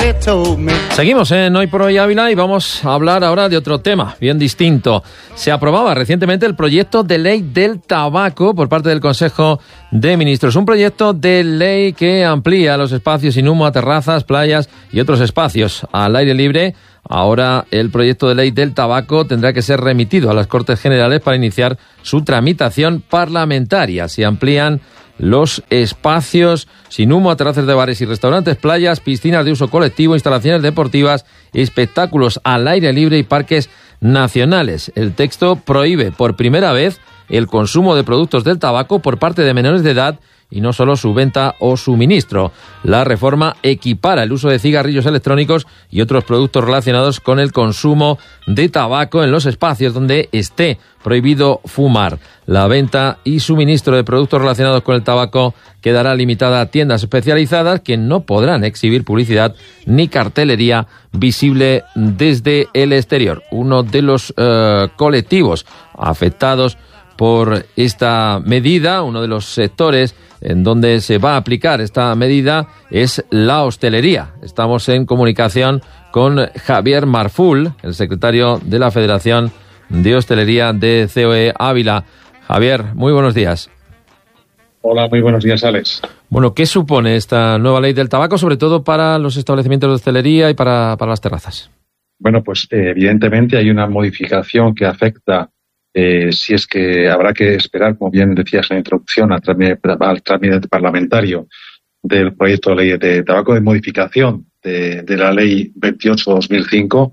Seguimos en Hoy por Hoy Ávila y vamos a hablar ahora de otro tema bien distinto. Se aprobaba recientemente el proyecto de ley del tabaco por parte del Consejo de Ministros. Un proyecto de ley que amplía los espacios sin humo a terrazas, playas y otros espacios al aire libre. Ahora el proyecto de ley del tabaco tendrá que ser remitido a las Cortes Generales para iniciar su tramitación parlamentaria. Se amplían los espacios sin humo a terrazas de bares y restaurantes, playas, piscinas de uso colectivo, instalaciones deportivas, espectáculos al aire libre y parques nacionales. El texto prohíbe por primera vez el consumo de productos del tabaco por parte de menores de edad y no solo su venta o suministro. La reforma equipara el uso de cigarrillos electrónicos y otros productos relacionados con el consumo de tabaco en los espacios donde esté prohibido fumar. La venta y suministro de productos relacionados con el tabaco quedará limitada a tiendas especializadas que no podrán exhibir publicidad ni cartelería visible desde el exterior. Uno de los colectivos afectados por esta medida, uno de los sectores en donde se va a aplicar esta medida es la hostelería. Estamos en comunicación con Javier Marful, el secretario de la Federación de Hostelería de COE Ávila. Javier, muy buenos días. Hola, muy buenos días, Alex. Bueno, ¿qué supone esta nueva ley del tabaco, sobre todo para los establecimientos de hostelería y para las terrazas? Bueno, pues evidentemente hay una modificación que afecta, si es que habrá que esperar, como bien decías en la introducción, al trámite parlamentario del proyecto de ley de tabaco, de modificación de la ley 28/2005,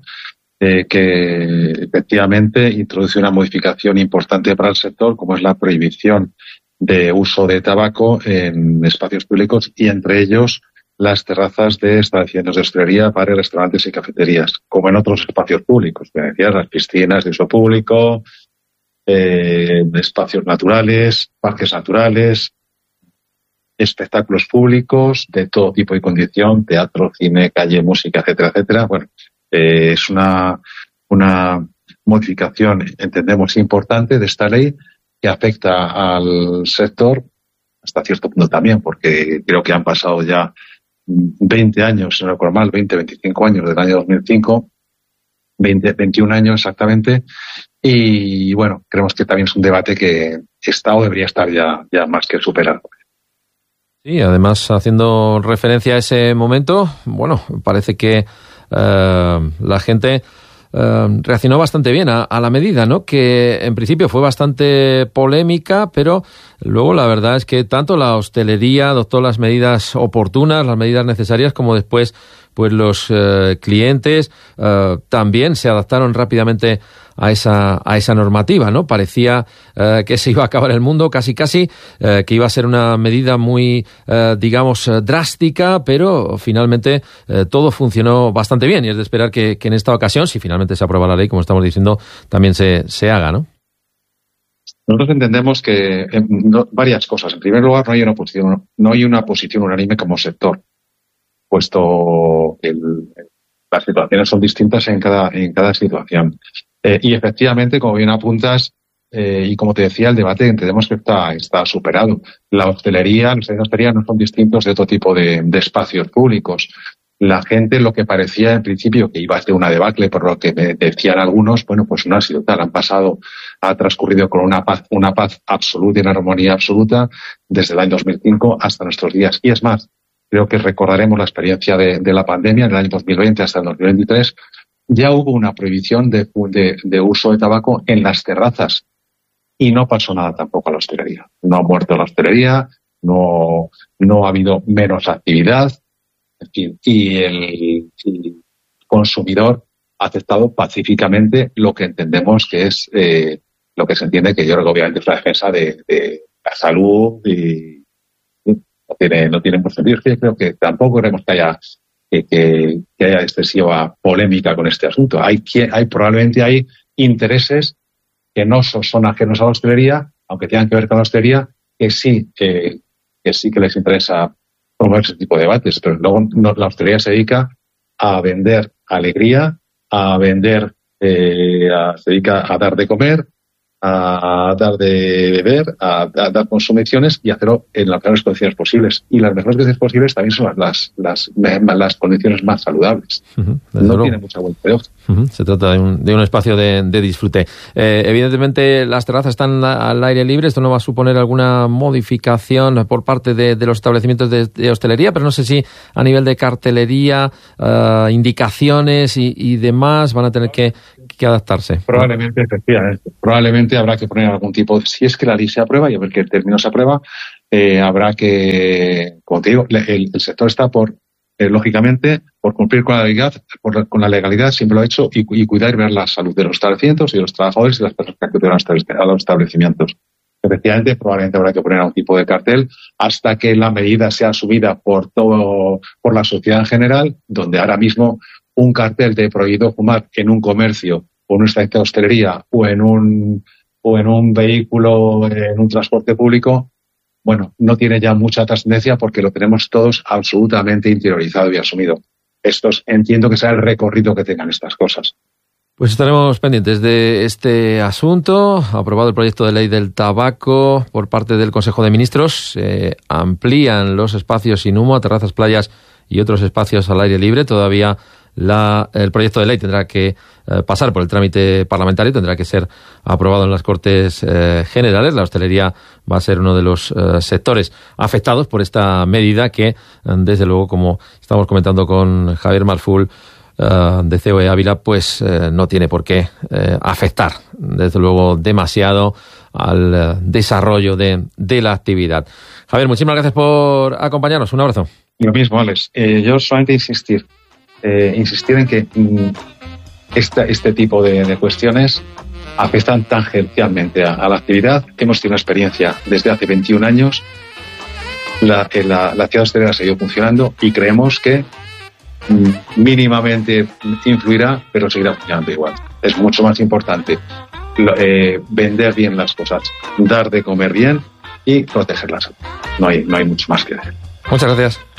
que efectivamente introduce una modificación importante para el sector, como es la prohibición de uso de tabaco en espacios públicos y entre ellos las terrazas de establecimientos de hostelería, bares, restaurantes y cafeterías, como en otros espacios públicos, como decías, las piscinas de uso público, espacios naturales, parques naturales, espectáculos públicos de todo tipo y condición, teatro, cine, calle, música, etcétera, etcétera. Bueno, es una modificación, entendemos, importante de esta ley que afecta al sector hasta cierto punto también, porque creo que han pasado ya 20 años, si no recuerdo mal, 25 años del año 2005, 21 años exactamente. Y bueno, creemos que también es un debate que está o debería estar ya más que superado. Sí, además, haciendo referencia a ese momento, bueno, parece que la gente reaccionó bastante bien a la medida, ¿no? Que en principio fue bastante polémica, pero luego la verdad es que tanto la hostelería adoptó las medidas oportunas, las medidas necesarias, como después pues los clientes también se adaptaron rápidamente a esa normativa, ¿no? Parecía que se iba a acabar el mundo, casi, que iba a ser una medida muy, digamos, drástica, pero finalmente todo funcionó bastante bien y es de esperar que en esta ocasión, si finalmente se aprueba la ley, como estamos diciendo, también se haga, ¿no? Nosotros entendemos que varias cosas. En primer lugar, no hay una posición unánime como sector, puesto las situaciones son distintas en cada situación. Y efectivamente, como bien apuntas, y como te decía, el debate entendemos que está superado. La hostelería, los centros de hostelería no son distintos de otro tipo de espacios públicos. La gente, lo que parecía en principio que iba a ser una debacle, por lo que me decían algunos, bueno, pues no ha sido tal. Ha transcurrido con una paz absoluta y una armonía absoluta desde el año 2005 hasta nuestros días. Y es más, creo que recordaremos la experiencia de la pandemia en el año 2020 hasta el 2023. Ya hubo una prohibición de uso de tabaco en las terrazas y no pasó nada tampoco a la hostelería. No ha muerto la hostelería, no ha habido menos actividad, en fin, y el consumidor ha aceptado pacíficamente lo que entendemos que es lo que se entiende que yo creo que obviamente es la defensa de la salud y no tiene mucho sentido. Creo que tampoco queremos que haya excesiva polémica con este asunto. Probablemente hay intereses que no son ajenos a la hostelería, aunque tengan que ver con la hostelería, que sí que les interesa promover ese tipo de debates, pero luego la hostelería se dedica a vender alegría, a vender, se dedica a dar de comer, a dar de beber, a dar consumiciones y hacerlo en las mejores condiciones posibles. Y las mejores condiciones posibles también son las condiciones más saludables. No tiene mucha vuelta de hoja. Se trata de un espacio de disfrute. Evidentemente las terrazas están al aire libre. Esto no va a suponer alguna modificación por parte de los establecimientos de hostelería, pero no sé si a nivel de cartelería, indicaciones y demás van a tener que adaptarse. Probablemente, efectivamente. Probablemente habrá que poner algún tipo de... Si es que la ley se aprueba y a ver qué término se aprueba, habrá que... Como te digo, el sector está lógicamente, por cumplir con la legalidad, siempre lo ha hecho, y cuidar y ver la salud de los establecimientos y de los trabajadores y las personas que acuden a los establecimientos. Efectivamente, probablemente habrá que poner algún tipo de cartel hasta que la medida sea asumida por la sociedad en general, donde ahora mismo un cartel de prohibido fumar en un comercio o en un establecimiento de hostelería o en un vehículo, en un transporte público, bueno, no tiene ya mucha trascendencia porque lo tenemos todos absolutamente interiorizado y asumido. Entiendo que será el recorrido que tengan estas cosas. Pues estaremos pendientes de este asunto. Aprobado el proyecto de ley del tabaco por parte del Consejo de Ministros. Amplían los espacios sin humo a terrazas, playas y otros espacios al aire libre. Todavía el proyecto de ley tendrá que pasar por el trámite parlamentario, tendrá que ser aprobado en las Cortes Generales. La hostelería va a ser uno de los sectores afectados por esta medida que, desde luego, como estamos comentando con Javier Marful, de COE Ávila, pues no tiene por qué afectar, desde luego, demasiado al desarrollo de la actividad. Javier, muchísimas gracias por acompañarnos. Un abrazo. Lo mismo, Alex. Yo solamente insistir en que este tipo de cuestiones afectan tangencialmente a la actividad. Hemos tenido una experiencia desde hace 21 años. La actividad hostelera ha seguido funcionando y creemos que mínimamente influirá, pero seguirá funcionando igual. Es mucho más importante vender bien las cosas, dar de comer bien y proteger la salud. No hay mucho más que decir. Muchas gracias.